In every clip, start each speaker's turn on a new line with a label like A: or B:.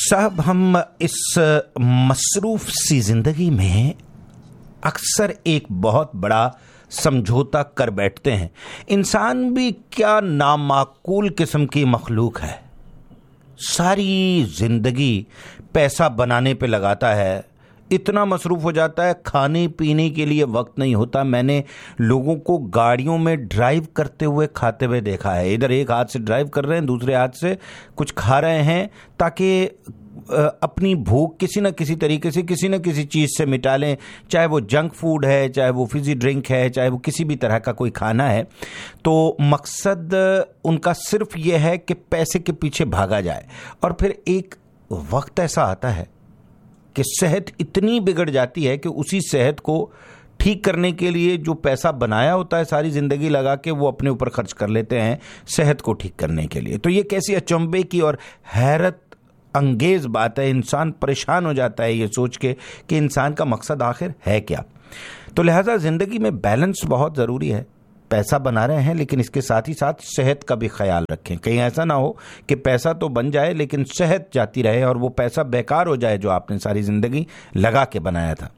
A: साहब, हम इस मसरूफ सी जिंदगी में अक्सर एक बहुत बड़ा समझौता कर बैठते हैं। इंसान भी क्या नामाकूल किस्म की मखलूक है, सारी जिंदगी पैसा बनाने पे लगाता है, इतना मसरूफ हो जाता है, खाने पीने के लिए वक्त नहीं होता। मैंने लोगों को गाड़ियों में ड्राइव करते हुए खाते हुए देखा है। इधर एक हाथ से ड्राइव कर रहे हैं, दूसरे हाथ से कुछ खा रहे हैं ताकि अपनी भूख किसी न किसी तरीके से किसी न किसी चीज़ से मिटा लें, चाहे वो जंक फूड है, चाहे वो फिजी ड्रिंक है, चाहे वो किसी भी तरह का कोई खाना है। तो मकसद उनका सिर्फ ये है कि पैसे के पीछे भागा जाए। और फिर एक वक्त ऐसा आता है कि सेहत इतनी बिगड़ जाती है कि उसी सेहत को ठीक करने के लिए जो पैसा बनाया होता है सारी जिंदगी लगा के, वो अपने ऊपर खर्च कर लेते हैं सेहत को ठीक करने के लिए। तो ये कैसी अचंभे की और हैरत अंगेज बात है। इंसान परेशान हो जाता है ये सोच के कि इंसान का मकसद आखिर है क्या। तो लिहाजा जिंदगी में बैलेंस बहुत ज़रूरी है। पैसा बना रहे हैं लेकिन इसके साथ ही साथ सेहत का भी ख्याल रखें। कहीं ऐसा ना हो कि पैसा तो बन जाए लेकिन सेहत जाती रहे और वो पैसा बेकार हो जाए जो आपने सारी जिंदगी लगा के बनाया था।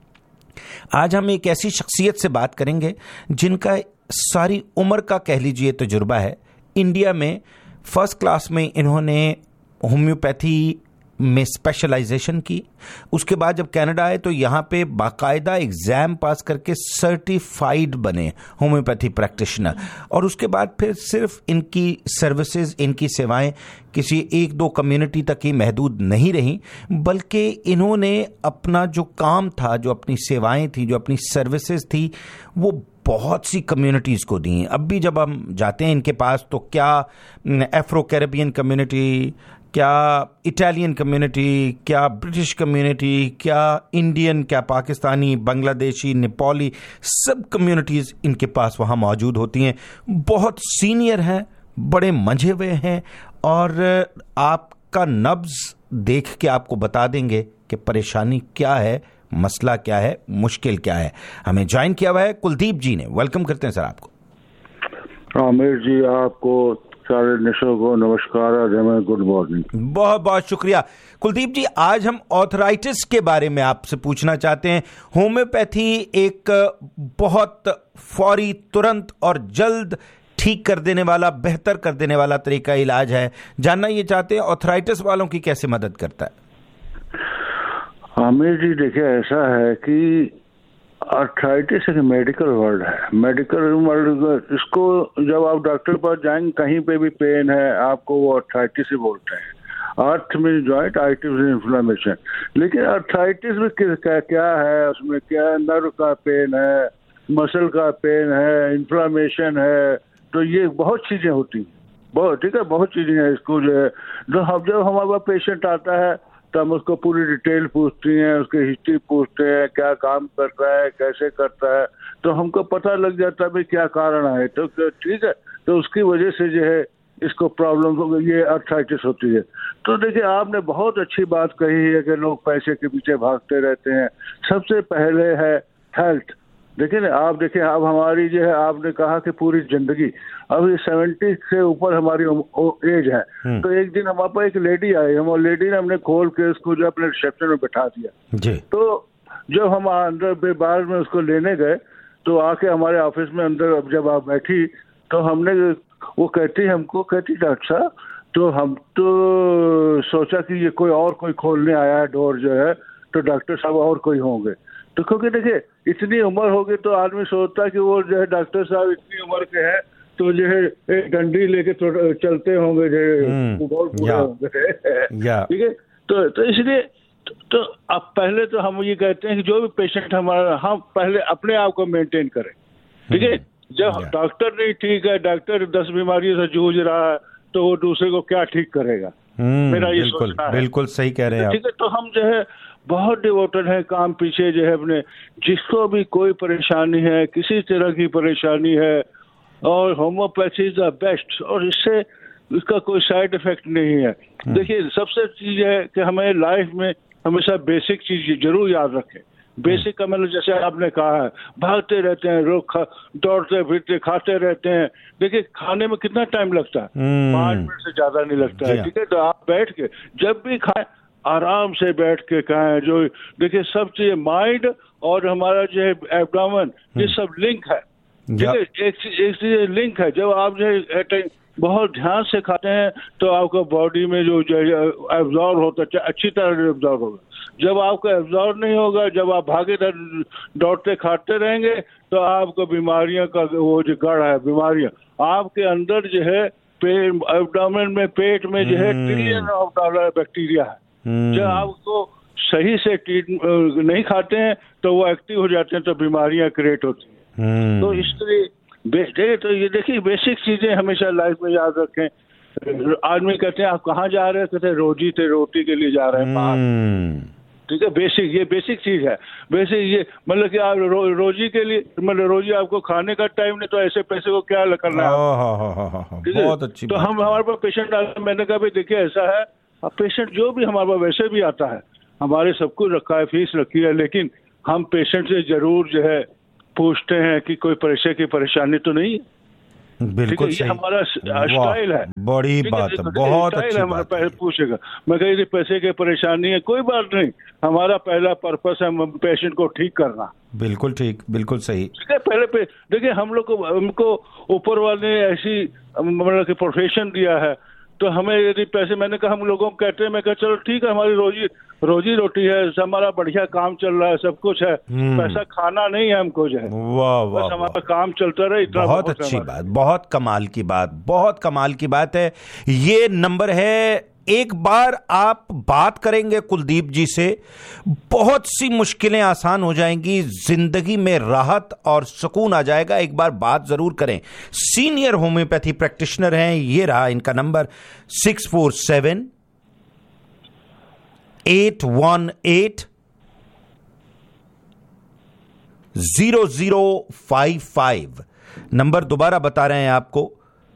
A: आज हम एक ऐसी शख्सियत से बात करेंगे जिनका सारी उम्र का कह लीजिए तजुर्बा है। इंडिया में फर्स्ट क्लास में इन्होंने होम्योपैथी में स्पेशलाइजेशन की। उसके बाद जब कनाडा आए तो यहाँ पे बाकायदा एग्ज़ाम पास करके सर्टिफाइड बने होम्योपैथी प्रैक्टिशनर। और उसके बाद फिर सिर्फ इनकी सर्विसेज, इनकी सेवाएं किसी एक दो कम्युनिटी तक ही महदूद नहीं रहीं, बल्कि इन्होंने अपना जो काम था, जो अपनी सेवाएं थी, जो अपनी सर्विसेज थी, वो बहुत सी कम्युनिटीज़ को दी। अब भी जब हम जाते हैं इनके पास तो क्या अफ्रो कैरेबियन कम्युनिटी, क्या इटालियन कम्युनिटी, क्या ब्रिटिश कम्युनिटी, क्या इंडियन, क्या पाकिस्तानी, बांग्लादेशी, नेपाली, सब कम्युनिटीज़ इनके पास वहाँ मौजूद होती हैं। बहुत सीनियर हैं, बड़े मंझे हुए हैं और आपका नब्ज देख के आपको बता देंगे कि परेशानी क्या है, मसला क्या है, मुश्किल क्या है। हमें ज्वाइन किया हुआ है कुलदीप जी ने। वेलकम करते हैं सर आपको।
B: आमिर जी, आपको सारे निशों को नमस्कार और गुड मॉर्निंग।
A: बहुत बहुत शुक्रिया कुलदीप जी। आज हम ऑर्थराइटिस के बारे में आपसे पूछना चाहते हैं। होम्योपैथी एक बहुत फौरी, तुरंत और जल्द ठीक कर देने वाला, बेहतर कर देने वाला तरीका इलाज है। जानना ये चाहते हैं ऑर्थराइटिस वालों की कैसे मदद करता है।
B: आमिर जी, देखिए ऐसा है कि आर्थराइटिस एक मेडिकल वर्ड है। मेडिकल वर्ड, इसको जब आप डॉक्टर पर जाएंगे कहीं पे भी पेन है आपको, वो आर्थराइटिस ही बोलते हैं। आर्थ mean joint, itis mean inflammation. लेकिन आर्थराइटिस में क्या है, उसमें क्या नर्व का पेन है, मसल का पेन है, इन्फ्लेमेशन है, तो ये बहुत चीजें होती हैं। बहुत ठीक है, बहुत चीजें हैं। इसको जो है जब हमारा पेशेंट आता है तो हम उसको पूरी डिटेल पूछती हैं, उसकी हिस्ट्री पूछते हैं, क्या काम करता है, कैसे करता है, तो हमको पता लग जाता है भाई क्या कारण है। तो ठीक है, तो उसकी वजह से जो है इसको प्रॉब्लम, ये आर्थराइटिस होती है। तो देखिए, आपने बहुत अच्छी बात कही है कि लोग पैसे के पीछे भागते रहते हैं। सबसे पहले है हेल्थ। देखिए ना, आप देखिए, अब हमारी जो है, आपने कहा कि पूरी जिंदगी, अभी 70 से ऊपर हमारी एज है। तो एक दिन हमारे पास एक लेडी आई, हम लेडी ने हमने खोल के उसको जो अपने रिसेप्शन में बैठा दिया जी। तो जब हम अंदर बाहर में उसको लेने गए तो आके हमारे ऑफिस में अंदर जब आप बैठी तो हमने, वो कहती डॉक्टर साहब, तो हम तो सोचा कि ये कोई खोलने आया है डोर जो है, तो डॉक्टर साहब और कोई होंगे। तो क्योंकि देखिए इतनी उम्र होगी तो आदमी सोचता है कि वो जो है डॉक्टर साहब इतनी उम्र के हैं तो जो है एक डंडी लेके चलते होंगे, जो होंगे ठीक है। तो इसलिए तो अब पहले तो हम ये कहते हैं कि जो भी पेशेंट हमारा, हम पहले अपने आप को मेंटेन करें। ठीक है, जब डॉक्टर नहीं ठीक है, डॉक्टर 10 बीमारियों से जूझ रहा है तो वो दूसरे को क्या ठीक करेगा। मेरा ये सोचना है। बिल्कुल सही कह रहे हैं। ठीक है, तो हम जो है बहुत डिवोटेड है काम पीछे जो है अपने, जिसको भी कोई परेशानी है, किसी तरह की परेशानी है, और होम्योपैथी इज द बेस्ट, और इससे इसका कोई साइड इफेक्ट नहीं है। देखिए, सबसे चीज है कि हमें लाइफ में हमेशा बेसिक चीज जरूर याद रखें। बेसिक का मतलब जैसे आपने कहा है, भागते रहते हैं लोग, दौड़ते फिरते खाते रहते हैं। देखिए, खाने में कितना टाइम लगता है, 5 मिनट से ज्यादा नहीं लगता है। ठीक है, तो आप बैठ के जब भी खाएं आराम से बैठ के खाएं। जो देखिए सब चीज माइंड और हमारा जो है एब्डोमेन, ये सब लिंक है, ठीक है, एक चीज लिंक है। जब आप जो है बहुत ध्यान से खाते हैं तो आपका बॉडी में जो एब्जॉर्ब होता है अच्छी तरह एब्जॉर्ब होगा। जब आपको एब्जॉर्ब नहीं होगा, जब आप भागे दौड़ते खाते रहेंगे तो आपको बीमारियों का वो जो गढ़ है, बीमारियां आपके अंदर जो है एब्डोमेन में, पेट में जो है ट्रिलियन ऑफ डॉलर बैक्टीरिया है। जब आपको सही से नहीं खाते हैं तो वो एक्टिव हो जाते हैं, तो बीमारियां क्रिएट होती हैं। तो इसलिए तो ये देखिए बेसिक चीजें हमेशा लाइफ में याद रखें। आदमी कहते हैं आप कहाँ जा रहे हैं, कहते हैं रोजी थे रोटी के लिए जा रहे हैं बाहर, ठीक है। बेसिक, ये बेसिक चीज है। बेसिक ये मतलब कि आप रोजी के लिए, मतलब रोजी आपको खाने का टाइम नहीं, तो ऐसे पैसे को क्या करना है, ठीक है। बहुत अच्छी। तो हम हमारे पास पेशेंट आते हैं, मैंने कहा भाई देखिए ऐसा है, अब पेशेंट जो भी हमारे पास वैसे भी आता है, हमारे सब कुछ रखा है, फीस रखी है, लेकिन हम पेशेंट से जरूर जो है पूछते हैं कि कोई पैसे की परेशानी तो नहीं है। बिल्कुल सही, हमारा स्टाइल है। बड़ी बात है, बहुत अच्छी बात है। पूछेगा, मैं कही पैसे की परेशानी है, कोई बात नहीं, हमारा पहला पर्पस है पेशेंट को ठीक करना। बिल्कुल ठीक, बिल्कुल सही, ठीक है। पहले देखिए हम लोग को, हमको ऊपर वाले ने ऐसी मतलब कि प्रोफेशन दिया है, तो हमें यदि पैसे, मैंने कहा हम लोगों को कहते हैं, मैं कहा चलो ठीक है, हमारी रोजी रोटी है, हमारा बढ़िया काम चल रहा है, सब कुछ है, पैसा खाना नहीं है हमको जो है, वाह वाह, हमारा काम चलता रहे, इतना बहुत अच्छी बात, बहुत कमाल की बात, बहुत कमाल की बात है। ये नंबर है, एक बार आप बात करेंगे कुलदीप जी से, बहुत सी मुश्किलें आसान हो जाएंगी, जिंदगी में राहत और सुकून आ जाएगा। एक बार बात जरूर करें। सीनियर होम्योपैथी प्रैक्टिशनर हैं, ये रहा इनका नंबर 647-818-0055। नंबर दोबारा बता रहे हैं आपको,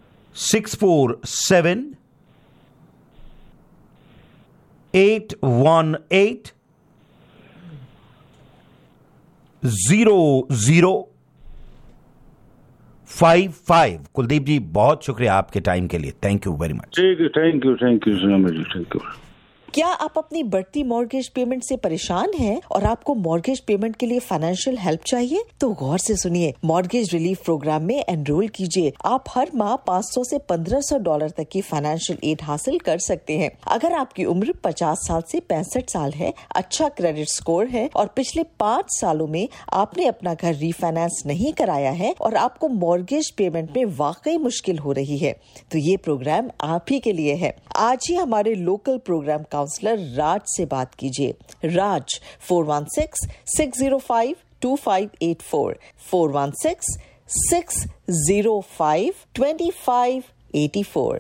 B: 647-818-0055। कुलदीप जी बहुत शुक्रिया आपके टाइम के लिए, थैंक यू वेरी मच। ठीक है, थैंक यू थैंक यू।
C: क्या आप अपनी बढ़ती मॉर्गेज पेमेंट से परेशान हैं और आपको मॉर्गेज पेमेंट के लिए फाइनेंशियल हेल्प चाहिए? तो गौर से सुनिए, मॉर्गेज रिलीफ प्रोग्राम में एनरोल कीजिए। आप हर माह $500 से $1500 तक की फाइनेंशियल एड हासिल कर सकते हैं। अगर आपकी उम्र 50 साल से 65 साल है, अच्छा क्रेडिट स्कोर है और पिछले 5 सालों में आपने अपना घर रीफाइनेंस नहीं कराया है और आपको मॉर्गेज पेमेंट में वाकई मुश्किल हो रही है, तो ये प्रोग्राम आप ही के लिए है। आज ही हमारे लोकल प्रोग्राम काउंसलर राज से बात कीजिए। राज 416-605-2584, 416-605-2584।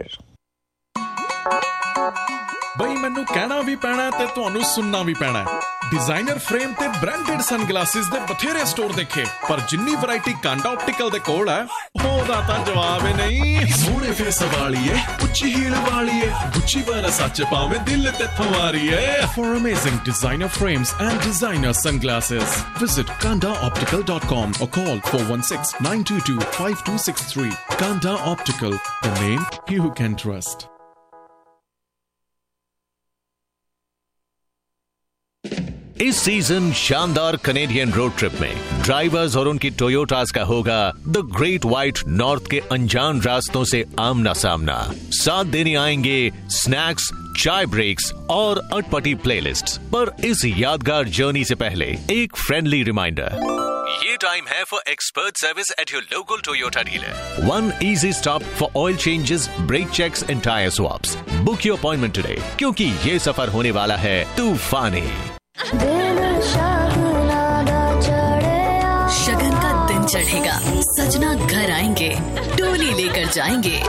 D: ਬਈ ਮੈਨੂੰ ਕਹਿਣਾ ਵੀ ਪੈਣਾ ਤੇ ਤੁਹਾਨੂੰ ਸੁਣਨਾ ਵੀ ਪੈਣਾ। डिजाइनर फ्रेम ते ब्रांडेड सनग्लासेस दे बथेरे स्टोर देखे, पर जिन्नी वैरायटी कांडा ऑप्टिकल दे कोल है ओदा तां जवाब ही नहीं। सोहणे फेस वाली है, उच्ची हील वाली है, गुच्ची वाला सच पावे दिल ते थवारी है। For amazing designer frames and designer sunglasses, visit kandaoptical.com or call 416-922-5263. Kanda Optical, the name you can trust.
E: इस सीजन शानदार कनेडियन रोड ट्रिप में ड्राइवर्स और उनकी टोयोटास का होगा द ग्रेट व्हाइट नॉर्थ के अनजान रास्तों से आमना सामना। साथ देने आएंगे स्नैक्स, चाय ब्रेक्स और अटपटी प्लेलिस्ट। पर इस यादगार जर्नी से पहले एक फ्रेंडली रिमाइंडर, ये टाइम है for expert service at your local Toyota dealer. One easy stop for oil changes, brake checks and tire swaps. Book your appointment today, क्योंकि ये सफर होने वाला है तूफानी।
F: शगन का दिन चढ़ेगा, सजना घर आएंगे, डोली लेकर जाएंगे,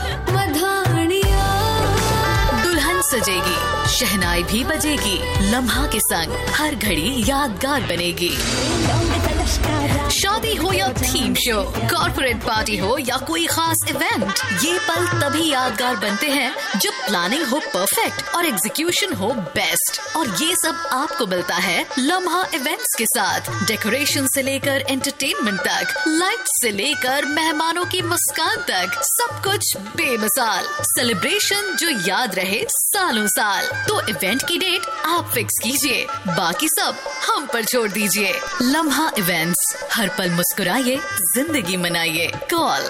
F: दुल्हन सजेगी, शहनाई भी बजेगी, लम्हा के संग हर घड़ी यादगार बनेगी। शादी हो या थीम शो, कॉर्पोरेट पार्टी हो या कोई खास इवेंट, ये पल तभी यादगार बनते हैं जब प्लानिंग हो परफेक्ट और एग्जीक्यूशन हो बेस्ट। और ये सब आपको मिलता है लम्हा इवेंट्स के साथ। डेकोरेशन से लेकर एंटरटेनमेंट तक, लाइट से लेकर मेहमानों की मुस्कान तक, सब कुछ बेमिसाल। सेलिब्रेशन जो याद रहे सालों साल। तो इवेंट की डेट आप फिक्स कीजिए, बाकी सब हम पर छोड़ दीजिए। लम्हा इवेंट्स, हर पल मुस्कुराइए, जिंदगी मनाइए। Call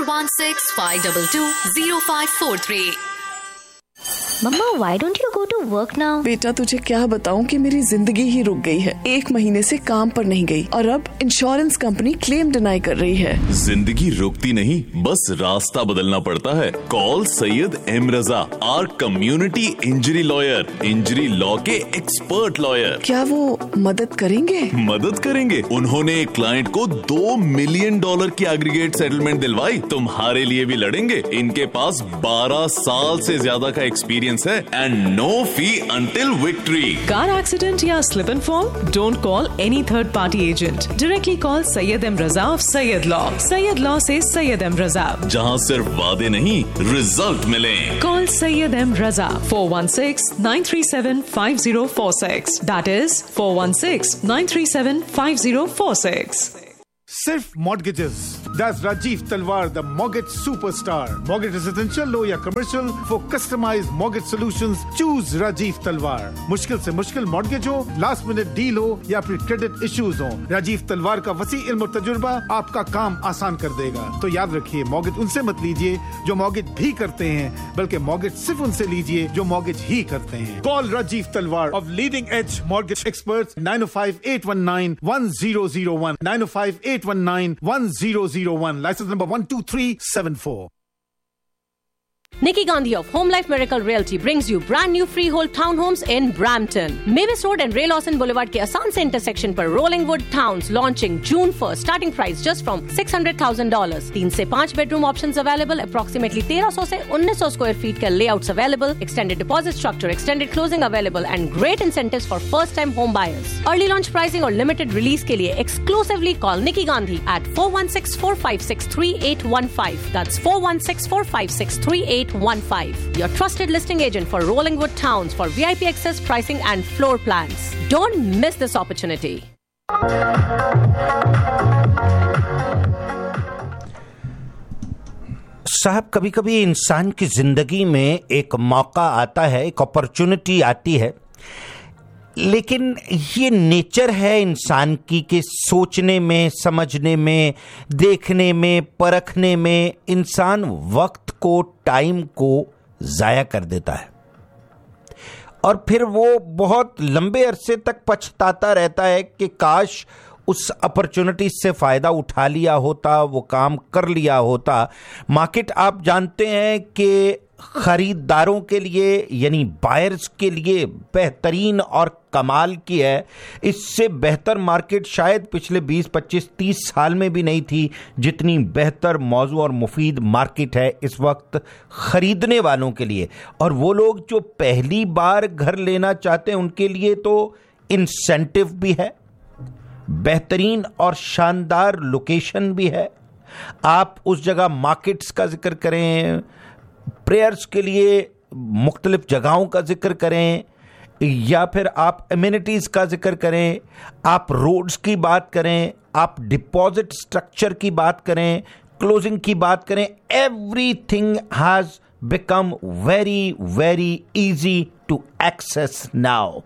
F: 4165220543।
G: Mamma, why don't you go to work now?
H: बेटा, तुझे क्या बताऊं कि मेरी जिंदगी ही रुक गई है। 1 महीने से काम पर नहीं गई और अब इंश्योरेंस कंपनी क्लेम डिनाई कर रही है।
I: जिंदगी रुकती नहीं, बस रास्ता बदलना पड़ता है। Call Syed M Raza, our community injury lawyer, injury law के एक्सपर्ट लॉयर।
H: क्या वो मदद करेंगे?
I: मदद करेंगे। उन्होंने एक क्लाइंट को $2 मिलियन की एग्रीगेट सेटलमेंट दिलवाई। तुम्हारे लिए भी लड़ेंगे। इनके पास 12 साल से ज्यादा का एक्सपीरियंस है and no fee until victory.
J: Car accident या slip and fall? Don't call any third party agent. Directly call Syed M Raza of Syed law से सैयद एम रजा,
I: जहां सिर्फ वादे नहीं रिजल्ट मिले।
J: Call Syed M Raza 416-937-5046। That is 416-937-5046।
K: सिर्फ mortgages, that's Rajiv Talwar, the mortgage superstar. Mortgage residential, low या commercial, for customized mortgage solutions, choose Rajiv Talwar. मुश्किल से मुश्किल mortgage हो, last minute deal हो या फिर credit issues हो, राजीव तलवार का वसी इल्म और तजुर्बा आपका काम आसान कर देगा। तो याद रखिए, mortgage उनसे मत लीजिए जो mortgage भी करते हैं, बल्कि mortgage सिर्फ उनसे लीजिए जो mortgage ही करते हैं। Call Rajiv Talwar of Leading Edge Mortgage Experts 905-819-1001 905-819-1001, license number 12374.
L: Nikki Gandhi of Home Life Miracle Realty brings you brand new freehold townhomes in Brampton. Mavis Road and Ray Lawson Boulevard के आसान से intersection पर Rollingwood Towns launching June 1st. Starting price just from $600,000. 3 से 5 bedroom options available. Approximately 1300 से 1900 square feet के layouts available. Extended deposit structure, extended closing available, and great incentives for first-time home buyers. Early launch pricing और limited release के लिए exclusively call Nikki Gandhi at 416-456-3815. That's 416-456-3815. Your trusted listing agent for Rollingwood Towns for VIP access, pricing and floor plans. Don't miss this opportunity.
A: साहब, कभी कभी इंसान की जिंदगी में एक मौका आता है, एक अपॉर्चुनिटी आती है, लेकिन ये नेचर है इंसान की कि सोचने में, समझने में, देखने में, परखने में इंसान वक्त को, टाइम को जाया कर देता है और फिर वो बहुत लंबे अरसे तक पछताता रहता है कि काश उस अपॉर्चुनिटी से फ़ायदा उठा लिया होता, वो काम कर लिया होता। मार्केट आप जानते हैं कि खरीदारों के लिए यानी बायर्स के लिए बेहतरीन और कमाल की है। इससे बेहतर मार्केट शायद पिछले 20, 25, 30 साल में भी नहीं थी जितनी बेहतर मौजू और मुफीद मार्केट है इस वक्त खरीदने वालों के लिए। और वो लोग जो पहली बार घर लेना चाहते हैं उनके लिए तो इंसेंटिव भी है, बेहतरीन और शानदार लोकेशन भी है। आप उस जगह मार्केट्स का जिक्र करें, प्रेयर्स के लिए मुख्तलिफ जगहों का जिक्र करें, या फिर आप एमिनिटीज़ का जिक्र करें, आप रोड्स की बात करें, आप डिपॉजिट स्ट्रक्चर की बात करें, क्लोजिंग की बात करें, everything has become very very easy to access now.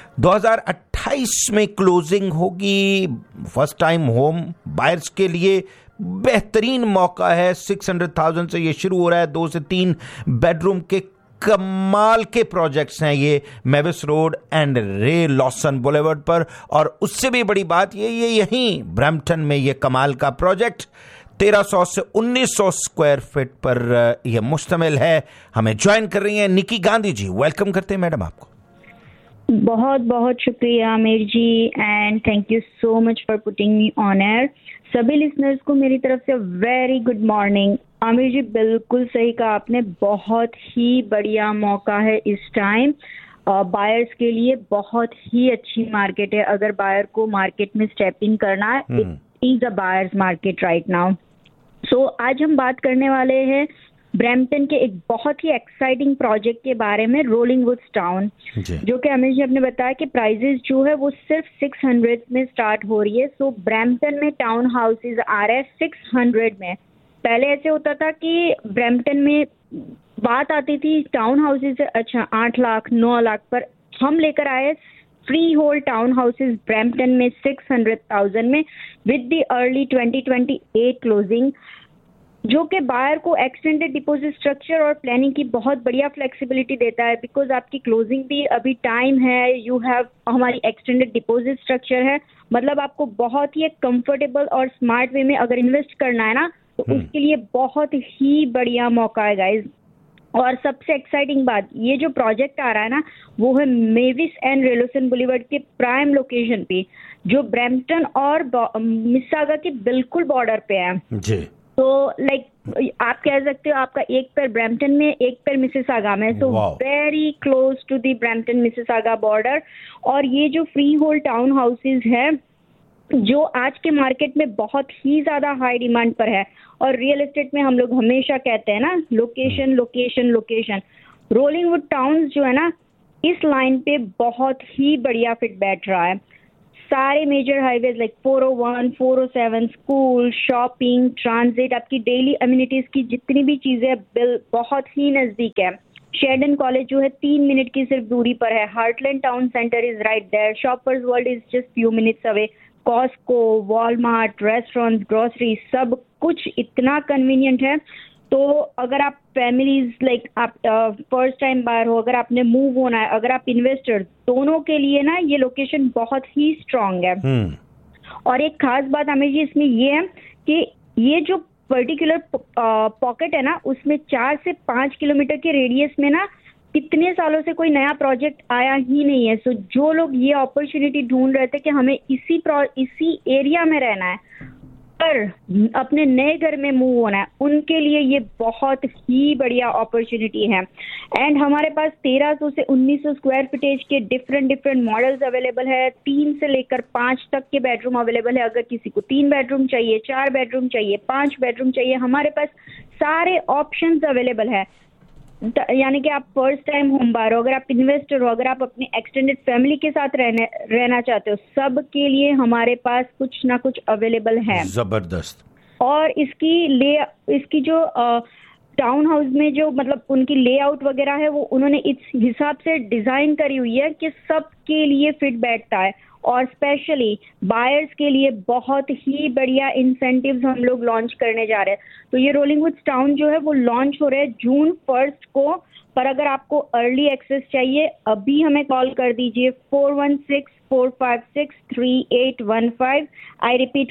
A: 2028 में क्लोजिंग होगी। फर्स्ट टाइम होम बायर्स के लिए बेहतरीन मौका है। 600,000 से ये शुरू हो रहा है। 2 से 3 बेडरूम के कमाल के प्रोजेक्ट्स हैं ये मेविस रोड एंड रे लॉसन बुलेवर्ड पर। और उससे भी बड़ी बात ये यहीं ब्रैम्पटन में ये कमाल का प्रोजेक्ट 1300 से 1900 स्क्वायर फीट पर यह मुश्तमिल है। हमें ज्वाइन कर रही हैं निकी गांधी जी। वेलकम करते हैं मैडम आपको।
M: बहुत बहुत शुक्रिया आमिर जी and thank you so much for putting me on air. सभी लिसनर्स को मेरी तरफ से वेरी गुड मॉर्निंग। आमिर जी बिल्कुल सही कहा आपने, बहुत ही बढ़िया मौका है इस टाइम। बायर्स के लिए बहुत ही अच्छी मार्केट है। अगर बायर को मार्केट में स्टेप इन करना है, is a buyers market right now. सो आज हम बात करने वाले हैं ब्रैम्पटन के एक बहुत ही एक्साइटिंग प्रोजेक्ट के बारे में, रोलिंग वुड्स टाउन, जो कि अमित जी आपने बताया कि प्राइजेस जो है वो सिर्फ 600 में स्टार्ट हो रही है। सो ब्रैम्पटन में टाउन हाउसेज आ रहे हैं 600 में। पहले ऐसे होता था कि ब्रैम्पटन में बात आती थी टाउन हाउसेज से अच्छा 8 लाख 9 लाख, पर हम लेकर आए free hold town houses Brampton में 600,000 में विद द अर्ली 2028 क्लोजिंग, जो कि बायर को एक्सटेंडेड डिपॉजिट स्ट्रक्चर और प्लानिंग की बहुत बढ़िया फ्लेक्सिबिलिटी देता है। बिकॉज आपकी क्लोजिंग भी अभी टाइम है, यू हैव हमारी एक्सटेंडेड डिपॉजिट स्ट्रक्चर है, मतलब आपको बहुत ही एक कंफर्टेबल और स्मार्ट वे में अगर इन्वेस्ट करना है ना तो उसके लिए बहुत ही बढ़िया मौका है गाइज। और सबसे एक्साइटिंग बात, ये जो प्रोजेक्ट आ रहा है ना वो है मेविस एंड रेलोसन बुलेवार्ड के प्राइम लोकेशन पे, जो ब्रैम्पटन और मिसिसागा के बिल्कुल बॉर्डर पे है जी। तो लाइक आप कह सकते हो आपका एक पैर ब्रैम्पटन में एक पैर मिसिसागा में, so very close to the Brampton Mississauga border. और ये जो फ्री होल्ड टाउन हाउसेज है जो आज के मार्केट में बहुत ही ज्यादा हाई डिमांड पर है, और रियल एस्टेट में हम लोग हमेशा कहते हैं ना location location location, rolling would towns जो है ना इस लाइन पे बहुत ही बढ़िया फिट बैठ रहा है। सारे major highways like 401, 407, school, shopping, transit, आपकी डेली अम्यूनिटीज की जितनी भी चीजें बहुत ही नजदीक है। शेरडन कॉलेज जो है 3 मिनट की सिर्फ दूरी पर है। Heartland town centre is right there. Shoppers world is just few minutes away. Costco, Walmart, restaurants, grocery, सब कुछ इतना कन्वीनियंट है। तो अगर आप फैमिलीज लाइक आप फर्स्ट टाइम बायर हो, अगर आपने मूव होना है, अगर आप इन्वेस्टर, दोनों के लिए ना ये लोकेशन बहुत ही स्ट्रांग है। और एक खास बात आमिर जी इसमें ये है कि ये जो पर्टिकुलर पॉकेट है ना उसमें 4 से 5 किलोमीटर के रेडियस में ना कितने सालों से कोई नया प्रोजेक्ट आया ही नहीं है। सो जो लोग ये अपॉर्चुनिटी ढूंढ रहे थे कि हमें इसी एरिया में रहना है पर अपने नए घर में मूव होना है, उनके लिए ये बहुत ही बढ़िया अपॉर्चुनिटी है। एंड हमारे पास 1300 से 1900 स्क्वायर फीटेज के डिफरेंट मॉडल्स अवेलेबल है। 3 से लेकर 5 तक के बेडरूम अवेलेबल है। अगर किसी को 3 बेडरूम चाहिए, 4 बेडरूम चाहिए, 5 बेडरूम चाहिए, हमारे पास सारे ऑप्शंस अवेलेबल है। यानी कि आप फर्स्ट टाइम होम बायर हो, अगर आप इन्वेस्टर हो, अगर आप अपनी एक्सटेंडेड फैमिली के साथ रहना चाहते हो, सब के लिए हमारे पास कुछ ना कुछ अवेलेबल है।
A: जबरदस्त। और
M: इसकी जो टाउन हाउस में जो मतलब उनकी लेआउट वगैरह है वो उन्होंने इस हिसाब से डिजाइन करी हुई है कि सबके लिए फिट बैठता है। और स्पेशली बायर्स के लिए बहुत ही बढ़िया इंसेंटिव्स हम लोग लॉन्च करने जा रहे हैं। तो ये रोलिंग वुड्स टाउन जो है वो लॉन्च हो रहा है June 1 को। पर अगर आपको अर्ली एक्सेस चाहिए अभी हमें कॉल कर दीजिए 416-456-3815। I repeat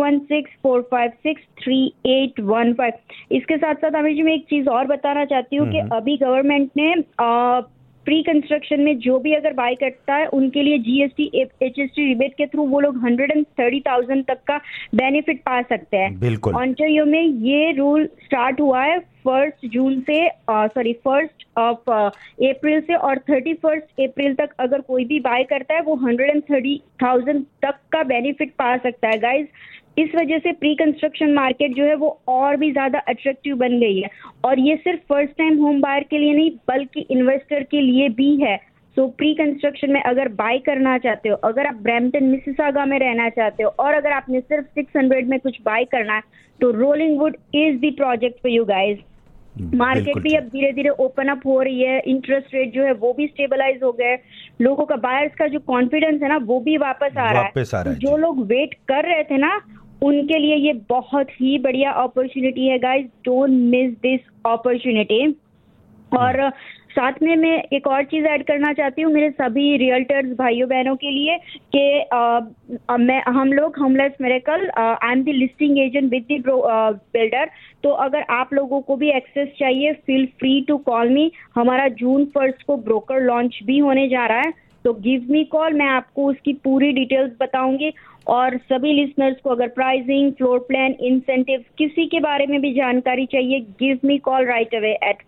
M: 416-456-3815। इसके साथ साथ अमीर जी मैं एक चीज और बताना चाहती हूँ कि अभी गवर्नमेंट ने प्री कंस्ट्रक्शन में जो भी अगर बाय करता है उनके लिए GST HST रिबेट के थ्रू वो लोग 130,000 तक का बेनिफिट पा सकते हैं।
A: बिल्कुल।
M: ओंटारियो में ये रूल स्टार्ट हुआ है 1 अप्रैल से, और 31 अप्रैल तक अगर कोई भी बाय करता है वो 130,000 तक का बेनिफिट पा सकता है गाइज। इस वजह से प्री कंस्ट्रक्शन मार्केट जो है वो और भी ज्यादा अट्रैक्टिव बन गई है। और ये सिर्फ फर्स्ट टाइम होम बायर के लिए नहीं बल्कि इन्वेस्टर के लिए भी है। सो प्री कंस्ट्रक्शन में अगर बाय करना चाहते हो, अगर आप ब्रैम्पटन मिसिसागा में रहना चाहते हो और अगर आपने सिर्फ 600 में कुछ बाय करना है तो rolling would is the project for you guys. Market भी अब धीरे धीरे ओपन अप हो रही है, इंटरेस्ट रेट जो है वो भी स्टेबलाइज हो गए, लोगों का बायर्स का जो कॉन्फिडेंस है ना वो भी वापस आ रहा है। जो लोग वेट कर रहे थे ना उनके लिए ये बहुत ही बढ़िया अपॉर्चुनिटी है guys. Don't miss this opportunity. और साथ में मैं एक और चीज ऐड करना चाहती हूँ मेरे सभी रियल्टर्स भाइयों बहनों के लिए कि हम लोग homeless miracle, I am the listing agent with the builder. तो अगर आप लोगों को भी एक्सेस चाहिए फील फ्री टू कॉल मी। हमारा June 1 को ब्रोकर लॉन्च भी होने जा रहा है, तो गिव मी कॉल, मैं आपको उसकी पूरी डिटेल्स बताऊंगी। और सभी लिसनर्स को अगर प्राइसिंग, फ्लोर प्लान, इंसेंटिव किसी के बारे में भी जानकारी चाहिए, give me call right away at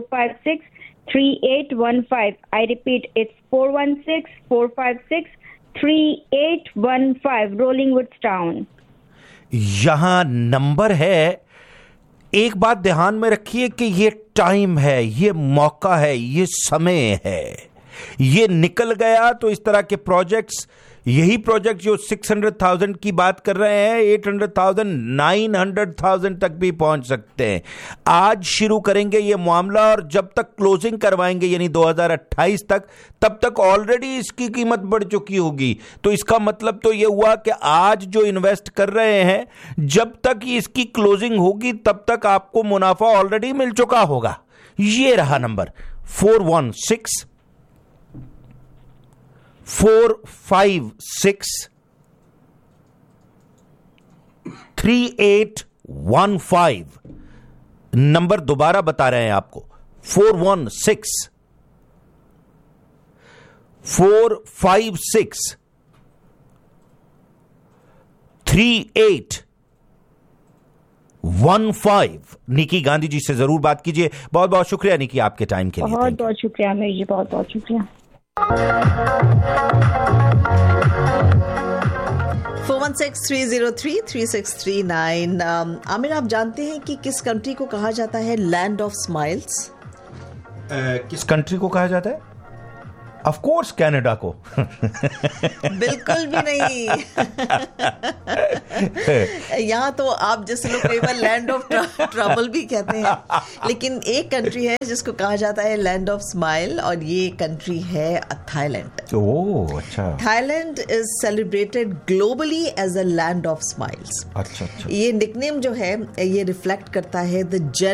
M: 416-456-3815। I repeat it's 416-456 3815 रोलिंगवुड town.
A: यहां नंबर है। एक बात ध्यान में रखिए कि ये टाइम है, ये मौका है, ये समय है। ये निकल गया तो इस तरह के प्रोजेक्ट्स, यही प्रोजेक्ट जो 600,000 की बात कर रहे हैं, 800,000 900,000 तक भी पहुंच सकते हैं। आज शुरू करेंगे ये मामला और जब तक क्लोजिंग करवाएंगे यानी 2028 तक, तब तक ऑलरेडी इसकी कीमत बढ़ चुकी होगी। तो इसका मतलब तो ये हुआ कि आज जो इन्वेस्ट कर रहे हैं, जब तक इसकी क्लोजिंग होगी तब तक आपको मुनाफा ऑलरेडी मिल चुका होगा। ये रहा नंबर 416 456 3815। नंबर दोबारा बता रहे हैं आपको, 416 456 3815। निकी गांधी जी से जरूर बात कीजिए। बहुत बहुत शुक्रिया निकी आपके टाइम के लिए।
M: बहुत बहुत शुक्रिया आमिर जी, बहुत बहुत शुक्रिया।
C: 416-303-3639। आमिर, आप जानते हैं कि किस कंट्री को कहा जाता है लैंड ऑफ स्माइल्स?
A: किस कंट्री को कहा जाता है? ऑफ कोर्स कनाडा को।
C: बिल्कुल भी नहीं। यहाँ तो आप जैसे लोग कई बार लैंड ऑफ ट्रबल भी कहते हैं, लेकिन एक कंट्री है जिसको कहा जाता है लैंड ऑफ स्माइल, और ये कंट्री है थाईलैंड।
A: ओह अच्छा।
C: Thailand is celebrated globally as a land of smiles.
A: अच्छा अच्छा।
C: ये निकनेम जो है ये रिफ्लेक्ट करता है द